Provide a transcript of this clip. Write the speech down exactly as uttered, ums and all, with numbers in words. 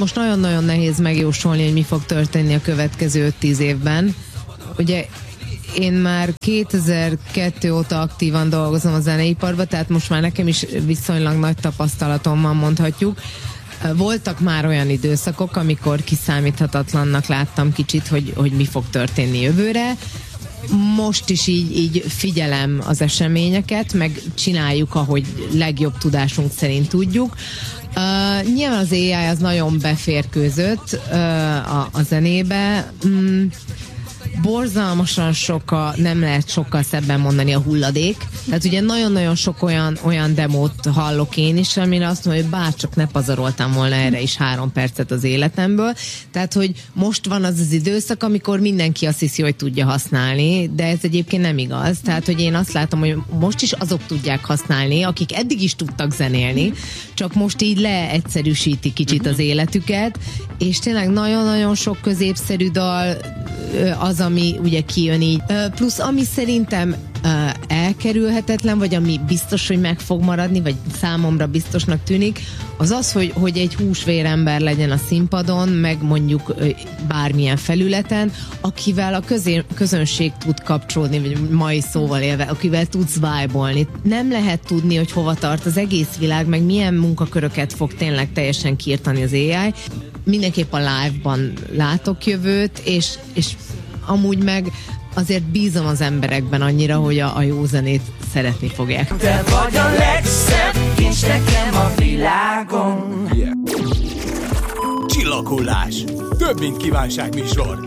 most nagyon-nagyon nehéz megjósolni, hogy mi fog történni a következő öt-tíz évben. Ugye én már kétezer-kettő óta aktívan dolgozom a zeneiparban, tehát most már nekem is viszonylag nagy tapasztalatom van, mondhatjuk. Voltak már olyan időszakok, amikor kiszámíthatatlannak láttam kicsit, hogy, hogy mi fog történni jövőre. Most is így, így figyelem az eseményeket, meg csináljuk, ahogy legjobb tudásunk szerint tudjuk. Uh, nyilván az á i az nagyon beférkőzött uh, a, a zenébe. Mm, borzalmasan sok a, nem lehet sokkal szebben mondani, a hulladék. Tehát ugye nagyon-nagyon sok olyan, olyan demót hallok én is, amire azt mondom, hogy bárcsak ne pazaroltam volna erre is három percet az életemből. Tehát, hogy most van az az időszak, amikor mindenki azt hiszi, hogy tudja használni, de ez egyébként nem igaz. Tehát, hogy én azt látom, hogy most is azok tudják használni, akik eddig is tudtak zenélni, csak most így leegyszerűsíti kicsit az életüket, és tényleg nagyon-nagyon sok középszerű dal az, ami ugye kijön így. Plusz ami szerintem elkerülhetetlen, vagy ami biztos, hogy meg fog maradni, vagy számomra biztosnak tűnik, az az, hogy, hogy egy húsvérember legyen a színpadon, meg mondjuk bármilyen felületen, akivel a közé, közönség tud kapcsolódni, vagy mai szóval élve, akivel tudsz vibe-olni. Nem lehet tudni, hogy hova tart az egész világ, meg milyen munkaköröket fog tényleg teljesen kiirtani az á i. Mindenképp a live-ban látok jövőt, és, és amúgy meg azért bízom az emberekben annyira, hogy a, a jó zenét szeretni fogják. Te vagy a legszebb kincs nekem a világon. Yeah. Csillaghullás. Több, mint kívánságműsor.